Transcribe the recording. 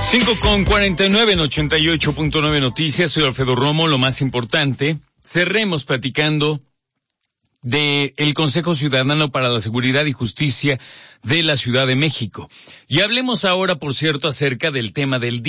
5:49 en 88.9 Noticias. Soy Alfredo Romo. Lo más importante, cerremos platicando de el Consejo Ciudadano para la Seguridad y Justicia de la Ciudad de México. Y hablemos ahora, por cierto, acerca del tema del día.